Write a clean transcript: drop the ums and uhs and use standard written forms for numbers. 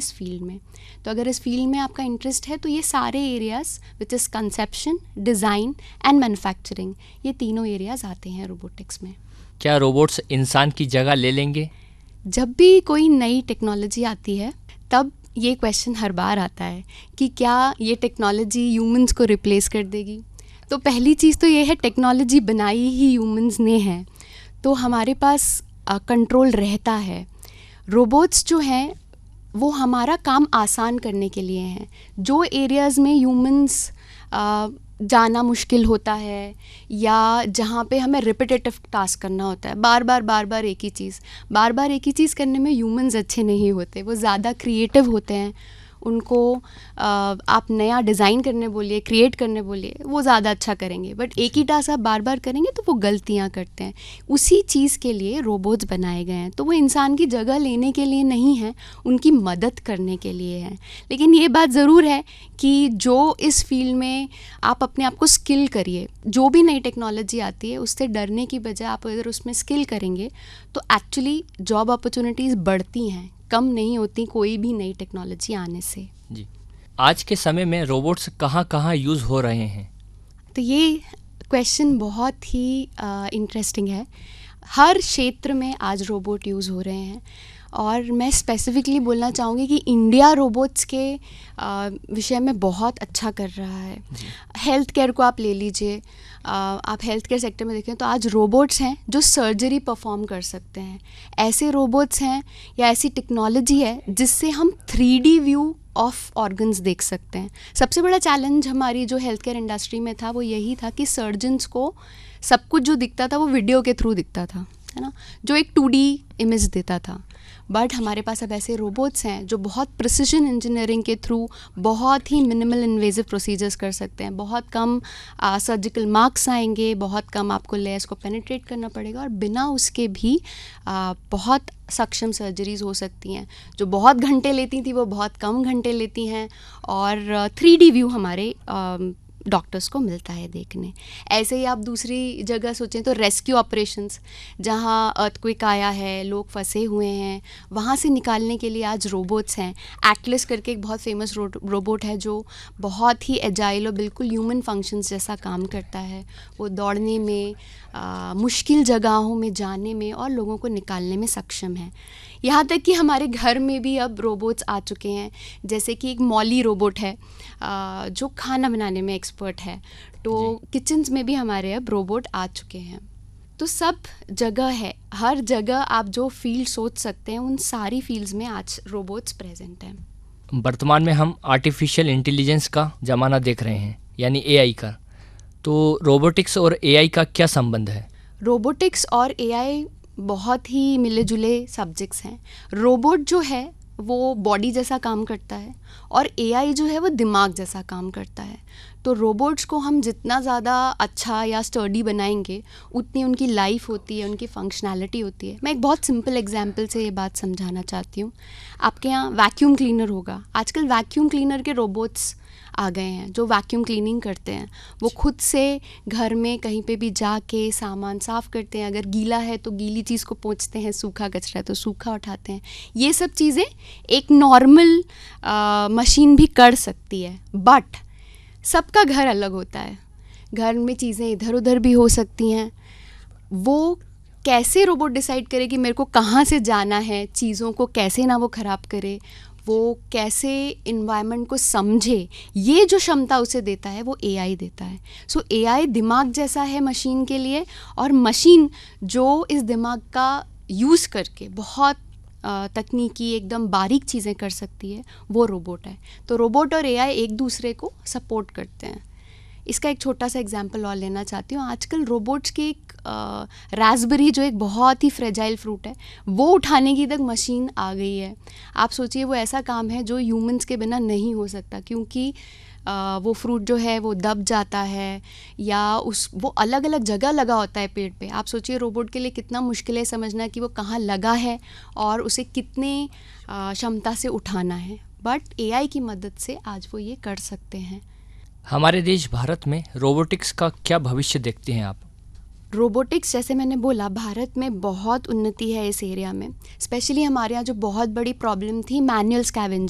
इस फील्ड में। तो अगर इस फील्ड में आपका इंटरेस्ट है तो ये सारे areas which is conception, design and manufacturing, ये तीनों एरियाज़ आते हैं रोबोटिक्स में। क्या रोबोट्स इंसान की जगह ले लेंगे? जब भी कोई नई टेक्नोलॉजी आती है तब ये क्वेश्चन हर बार आता है कि क्या ये टेक्नोलॉजी ह्यूमंस को रिप्लेस कर देगी। तो पहली चीज़ तो ये है, टेक्नोलॉजी बनाई ही ह्यूमंस ने है, तो हमारे पास कंट्रोल रहता है। रोबोट्स जो हैं वो हमारा काम आसान करने के लिए हैं। जो एरियाज़ में ह्यूमंस जाना मुश्किल होता है या जहाँ पे हमें रिपीटेटिव टास्क करना होता है, बार बार एक ही चीज़ करने में ह्यूमंस अच्छे नहीं होते, वो ज़्यादा क्रिएटिव होते हैं। उनको आप नया डिज़ाइन करने बोलिए, क्रिएट करने बोलिए, वो ज़्यादा अच्छा करेंगे, बट एक ही टास्क आप बार बार करेंगे तो वो गलतियाँ करते हैं। उसी चीज़ के लिए रोबोट्स बनाए गए हैं। तो वो इंसान की जगह लेने के लिए नहीं है, उनकी मदद करने के लिए है। लेकिन ये बात ज़रूर है कि जो इस फील्ड में आप अपने आप को स्किल करिए, जो भी नई टेक्नोलॉजी आती है उससे डरने की बजाय आप अगर उसमें स्किल करेंगे तो एक्चुअली जॉब अपॉर्चुनिटीज़ बढ़ती हैं, कम नहीं होती कोई भी नई टेक्नोलॉजी आने से। जी, आज के समय में रोबोट्स कहाँ कहाँ यूज़ हो रहे हैं? तो ये क्वेश्चन बहुत ही इंटरेस्टिंग है। हर क्षेत्र में आज रोबोट यूज़ हो रहे हैं और मैं स्पेसिफिकली बोलना चाहूँगी कि इंडिया रोबोट्स के विषय में बहुत अच्छा कर रहा है। हेल्थ केयर को आप ले लीजिए, आप हेल्थ केयर सेक्टर में देखें तो आज रोबोट्स हैं जो सर्जरी परफॉर्म कर सकते हैं। ऐसे रोबोट्स हैं या ऐसी टेक्नोलॉजी है जिससे हम 3D व्यू ऑफ ऑर्गन्स देख सकते हैं। सबसे बड़ा चैलेंज हमारी जो हेल्थ केयर इंडस्ट्री में था वो यही था कि सर्जन्स को सब कुछ जो दिखता था वो वीडियो के थ्रू दिखता था, है ना, जो एक 2D इमेज देता था। बट हमारे पास अब ऐसे रोबोट्स हैं जो बहुत प्रिसिशन इंजीनियरिंग के थ्रू बहुत ही मिनिमल इन्वेजिव प्रोसीजर्स कर सकते हैं। बहुत कम सर्जिकल मार्क्स आएंगे, बहुत कम आपको लेयर्स को पेनिट्रेट करना पड़ेगा और बिना उसके भी बहुत सक्षम सर्जरीज हो सकती हैं। जो बहुत घंटे लेती थी वो बहुत कम घंटे लेती हैं और 3D व्यू हमारे डॉक्टर्स को मिलता है देखने। ऐसे ही आप दूसरी जगह सोचें तो रेस्क्यू ऑपरेशंस, जहाँ अर्थक्वेक आया है, लोग फंसे हुए हैं, वहाँ से निकालने के लिए आज रोबोट्स हैं। एटलस करके एक बहुत फेमस रोबोट है जो बहुत ही एजाइल और बिल्कुल ह्यूमन फंक्शंस जैसा काम करता है। वो दौड़ने में, मुश्किल जगहों में जाने में और लोगों को निकालने में सक्षम है। यहाँ तक कि हमारे घर में भी अब रोबोट्स आ चुके हैं, जैसे कि एक मॉली रोबोट है जो खाना बनाने में एक्सपर्ट है। तो किचन्स में भी हमारे अब रोबोट आ चुके हैं। तो सब जगह है, हर जगह आप जो फील्ड सोच सकते हैं उन सारी फील्ड्स में आज रोबोट्स प्रेजेंट हैं। वर्तमान में हम आर्टिफिशियल इंटेलिजेंस का ज़माना देख रहे हैं, यानी AI का। तो रोबोटिक्स और AI का क्या संबंध है? रोबोटिक्स और AI बहुत ही मिले जुले सब्जेक्ट्स हैं। रोबोट जो है वो बॉडी जैसा काम करता है और AI जो है वो दिमाग जैसा काम करता है। तो रोबोट्स को हम जितना ज़्यादा अच्छा या स्टर्डी बनाएंगे उतनी उनकी लाइफ होती है, उनकी फंक्शनैलिटी होती है। मैं एक बहुत सिंपल एग्जांपल से ये बात समझाना चाहती हूँ। आपके यहाँ वैक्यूम क्लीनर होगा, आजकल वैक्यूम क्लीनर के रोबोट्स आ गए हैं जो वैक्यूम क्लीनिंग करते हैं। वो खुद से घर में कहीं पे भी जाके सामान साफ़ करते हैं। अगर गीला है तो गीली चीज़ को पोंछते हैं, सूखा कचरा है तो सूखा उठाते हैं। ये सब चीज़ें एक नॉर्मल मशीन भी कर सकती है, बट सबका घर अलग होता है। घर में चीज़ें इधर उधर भी हो सकती हैं। वो कैसे रोबोट डिसाइड करे कि मेरे को कहाँ से जाना है, चीज़ों को कैसे ना वो ख़राब करे, वो कैसे इन्वायरमेंट को समझे, ये जो क्षमता उसे देता है वो AI देता है। सो AI दिमाग जैसा है मशीन के लिए, और मशीन जो इस दिमाग का यूज़ करके बहुत तकनीकी एकदम बारीक चीज़ें कर सकती है वो रोबोट है। तो रोबोट और AI एक दूसरे को सपोर्ट करते हैं। इसका एक छोटा सा एग्जांपल और लेना चाहती हूँ। आजकल रोबोट्स की एक रास्पबेरी जो एक बहुत ही फ्रेजाइल फ्रूट है, वो उठाने की तक मशीन आ गई है। आप सोचिए वो ऐसा काम है जो ह्यूमंस के बिना नहीं हो सकता, क्योंकि वो फ्रूट जो है वो दब जाता है या वो अलग अलग जगह लगा होता है पेड़ पे। आप सोचिए रोबोट के लिए कितना मुश्किल है समझना कि वो कहाँ लगा है और उसे कितने क्षमता से उठाना है, बट AI की मदद से आज वो ये कर सकते हैं। हमारे देश भारत में रोबोटिक्स का क्या भविष्य देखते हैं आप? रोबोटिक्स, जैसे मैंने बोला, भारत में बहुत उन्नति है इस एरिया में। स्पेशली हमारे यहाँ जो बहुत बड़ी प्रॉब्लम थी मैनुअल स्कैवेंजिंग